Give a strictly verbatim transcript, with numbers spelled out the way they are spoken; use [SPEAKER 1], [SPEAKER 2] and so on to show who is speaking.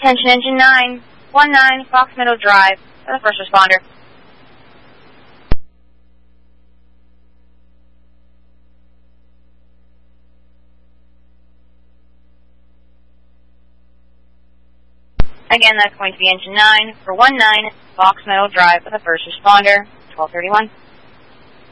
[SPEAKER 1] Attention Engine nine one nine, Fox Meadow Drive, for the first responder. Again, that's going to be Engine nine for one nine, Fox Meadow Drive, for the first responder, twelve thirty-one.